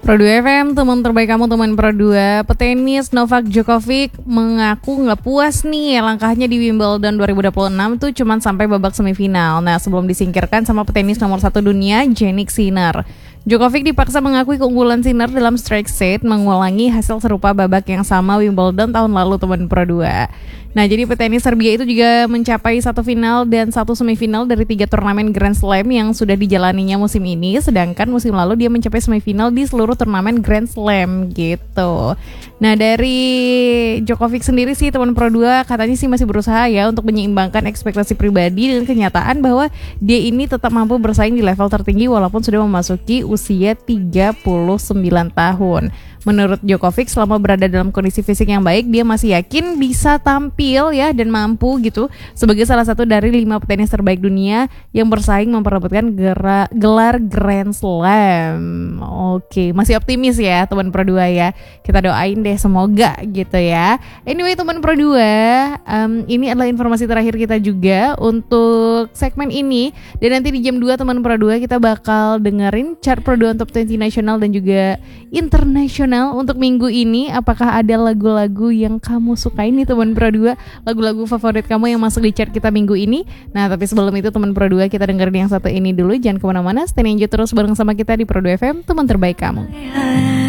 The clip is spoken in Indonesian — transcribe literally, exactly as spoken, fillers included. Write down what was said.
Pro dua F M, teman terbaik kamu, teman Pro dua. Petenis Novak Djokovic mengaku nggak puas nih langkahnya di Wimbledon dua ribu dua puluh enam tuh cuman sampai babak semifinal. Nah, sebelum disingkirkan sama petenis nomor satu dunia, Jannik Sinner. Djokovic dipaksa mengakui keunggulan Sinner dalam straight set, mengulangi hasil serupa babak yang sama Wimbledon tahun lalu, teman Pro dua. Nah, jadi petenis Serbia itu juga mencapai satu final dan satu semifinal dari tiga turnamen Grand Slam yang sudah dijalaninya musim ini, sedangkan musim lalu dia mencapai semifinal di seluruh turnamen Grand Slam gitu. Nah, dari Djokovic sendiri sih, teman Pro dua, katanya sih masih berusaha ya untuk menyeimbangkan ekspektasi pribadi dengan kenyataan bahwa dia ini tetap mampu bersaing di level tertinggi walaupun sudah memasuki usia tiga puluh sembilan tahun. Menurut Djokovic, selama berada dalam kondisi fisik yang baik, dia masih yakin bisa tampil ya dan mampu gitu sebagai salah satu dari lima petenis terbaik dunia yang bersaing memperebutkan gera, gelar Grand Slam. Oke, masih optimis ya teman Pro dua ya. Kita doain deh semoga gitu ya. Anyway teman Pro dua, um, ini adalah informasi terakhir kita juga untuk segmen ini. Dan nanti di jam dua teman Pro dua kita bakal dengerin chart Pro dua Top dua puluh nasional dan juga internasional untuk minggu ini. Apakah ada lagu-lagu yang kamu sukai nih teman Pro dua, lagu-lagu favorit kamu yang masuk di chart kita minggu ini? Nah, tapi sebelum itu teman Pro dua, kita dengerin yang satu ini dulu. Jangan kemana-mana, stay aja terus bareng sama kita di Pro dua F M, teman terbaik kamu.